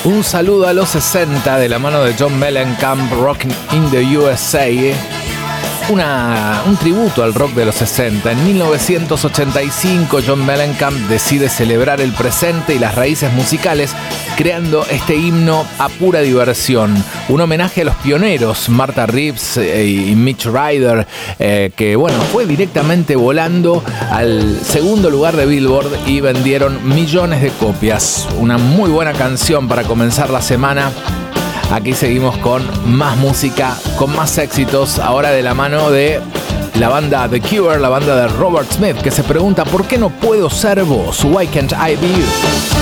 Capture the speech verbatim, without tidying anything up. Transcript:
Un saludo a los sesenta de la mano de John Mellencamp, Rockin' in the U S A. Una, un tributo al rock de los sesenta. En mil novecientos ochenta y cinco, John Mellencamp decide celebrar el presente y las raíces musicales creando este himno a pura diversión. Un homenaje a los pioneros, Martha Reeves y Mitch Ryder, eh, que bueno, fue directamente volando al segundo lugar de Billboard y vendieron millones de copias. Una muy buena canción para comenzar la semana. Aquí seguimos con más música, con más éxitos, ahora de la mano de la banda The Cure, la banda de Robert Smith, que se pregunta ¿por qué no puedo ser vos? Why can't I be you?